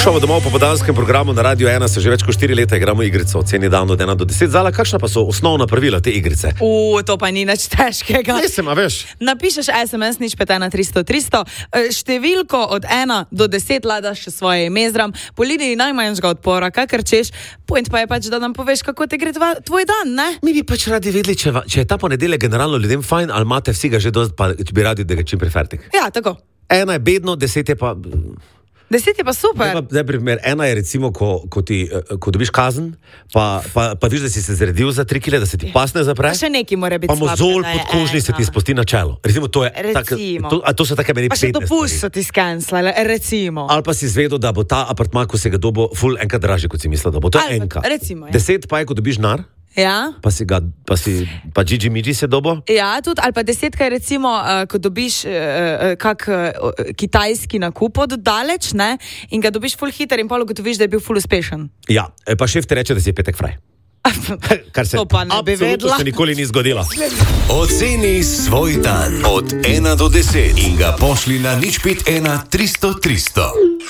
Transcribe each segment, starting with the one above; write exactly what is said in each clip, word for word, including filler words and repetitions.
Šovo domov po podanskem programu na Radio ena se že več kot štiri leta igramo igrico, oceni dan od ena do deset. Zala, kakšna pa so osnovna pravila te igrice? U, to pa ni nič težkega. Nisem, a veš? Napišeš es em es nič pet ena tristo tristo, številko od ena do deset ladaš še svoje ime zram, po liniji najmanjšega odpora, kakor češ, point pa je pač, da nam poveš, kako te gre dva, tvoj dan, ne? Mi bi pač radi vedeli, če, če je ta ponedeljek generalno ljudem fajn, ali imate vsi ga že dost, pa bi radi, da ga čim prefertik. Ja, tako. Ena je bedno, deset je pa... Deset je pa super. Zdaj, primer, ena je recimo, ko, ko, ti, ko dobiš kazen, pa, pa, pa viš, da si se zredil za tri kile, da se ti pas ne zapre. Pa še neki mora biti slab. Pa mozol pod kožni se ti spusti na čelo. Recimo, to je... Recimo. Tak, to, a to so take meni pa še dopust so ti skenslale, recimo. Ali pa si zvedel, da bo ta apartma, ko se ga dobo, ful enkrat dražji, kot si mislil, da bo. To je enka. Recimo, ja. Deset pa je, ko dobiš nar. Ja. Pa si ga, pa si, pa Gigi Migi se dobo. Ja, tudi, ali pa desetka je recimo, uh, ko dobiš uh, kak uh, kitajski nakup od daleč, ne, in ga dobiš ful hiter in pol ugotoviš, da je bil ful uspešen. Ja, pa šef ti reče, da si je petek fraj. Kar se to pa ne bi vedela. Se nikoli ni zgodilo. Oceni svoj dan od ena do deset in ga pošli na nič pet ena tristo tristo.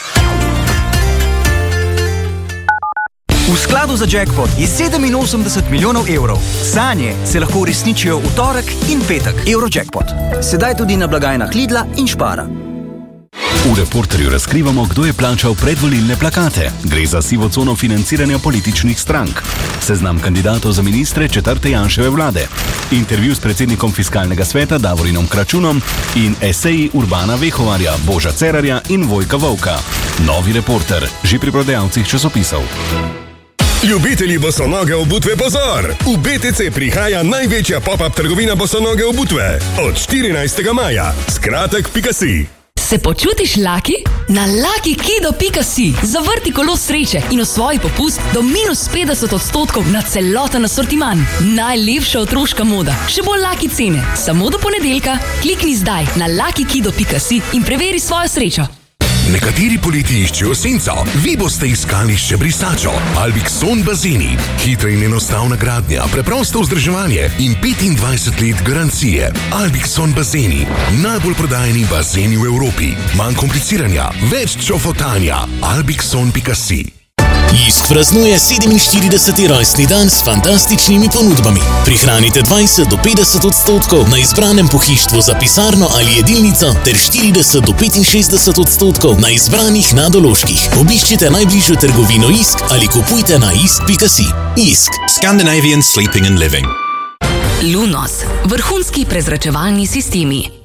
V skladu za jackpot je sedeminosemdeset milijonov evrov. Sanje se lahko uresničijo v torek in petek. Eurojackpot. Sedaj tudi na blagajnah Lidla in Špara. V Reporterju razkrivamo, kdo je plačal predvolilne plakate. Gre za sivo cono financiranja političnih strank. Seznam kandidatov za ministre četrte Janševe vlade. Intervju s predsednikom fiskalnega sveta Davorinom Kračunom in eseji Urbana Vehovarja, Boža Cerarja in Vojka Volka. Novi Reporter, že pri prodajalcih časopisov. Ljubitelji bosonoge obutve pozor! V bé té cé prihaja največja pop-up trgovina bosonoge obutve. Od štirinajstega maja. Skratek pika si. Se počutiš lucky? Na lucky kido pika si zavrti kolo sreče in osvoji popust do minus petdeset odstotkov na celoten asortiman. Najlepša otroška moda, še bolj lucky cene. Samo do ponedeljka, klikni zdaj na lucky kido pika si in preveri svojo srečo. Nekateri poleti iščejo senco, vi boste iskali še brisačo. Albixon bazeni. Hitra in enostavna gradnja, preprosto vzdrževanje in petindvajset let garancije. Albixon bazeni. Najbolj prodajeni bazeni v Evropi. Manj kompliciranja, več čofotanja. albixon pika si. Jisk praznuje sedeminštirideseti rojstni dan s fantastičnimi ponudbami. Prihranite dvajset do petdeset odstotkov na izbranem pohištvu za pisarno ali jedilnico ter štirideset do petinšestdeset odstotkov na izbranih nadoložkih. Obiščite najbližjo trgovino Jisk ali kupujte na jisk pika si. Jisk. Scandinavian Sleeping and Living. Lunos. Vrhunski prezračevalni sistemi.